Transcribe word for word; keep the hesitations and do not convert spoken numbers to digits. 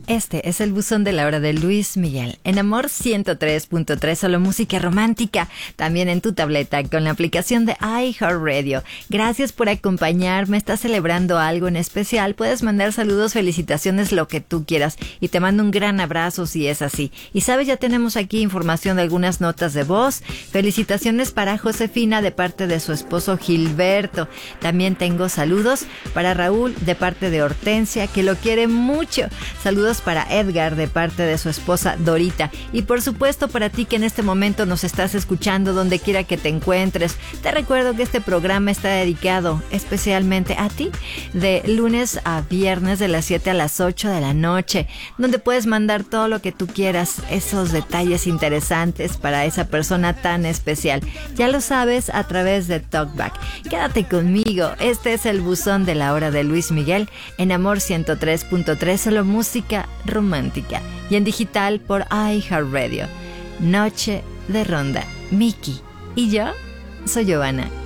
Este es el buzón de la hora de Luis Miguel. En Amor ciento tres punto tres, solo música romántica. También en tu tableta con la aplicación de iHeartRadio. Gracias por acompañarme. ¿Estás celebrando algo en especial? Puedes mandar saludos, felicitaciones, lo que tú quieras. Y te mando un gran abrazo si es así. Y sabes, ya tenemos aquí información de algunas notas de voz. Felicitaciones para Josefina de parte de su esposo Gilberto. También tengo saludos para Raúl de parte de Hortensia, que lo quiere mucho. Saludos para Edgar de parte de su esposa Dorita, y por supuesto para ti que en este momento nos estás escuchando donde quiera que te encuentres. Te recuerdo que este programa está dedicado especialmente a ti, de lunes a viernes de las siete a las ocho de la noche, donde puedes mandar todo lo que tú quieras, esos detalles interesantes para esa persona tan especial. Ya lo sabes, a través de Talkback. Quédate conmigo, este es el buzón de la hora de Luis Miguel en Amor ciento tres punto tres, solo música romántica, y en digital por iHeartRadio. Noche de ronda. Miki y yo soy Giovanna.